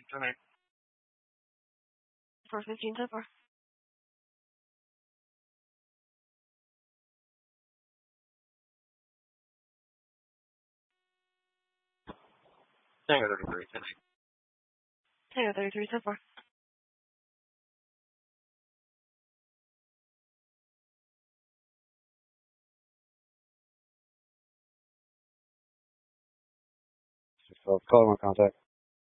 415 so far. Tango 33, 10. Tango 33 so far. Call on contact.